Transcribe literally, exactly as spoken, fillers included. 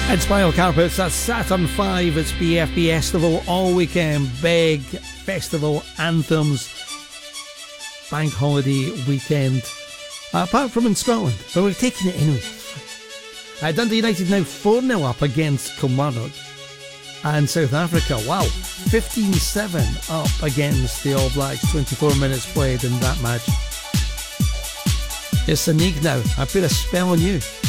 And Spinal Carpets, that's Saturn five, it's B F B Festival all weekend, big festival anthems, bank holiday weekend, uh, apart from in Scotland, but we've taken it anyway. Uh, Dundee United now four nil up against Kilmarnock, and South Africa, wow, fifteen seven up against the All Blacks, twenty-four minutes played in that match. It's Sanique now, I put a spell on you.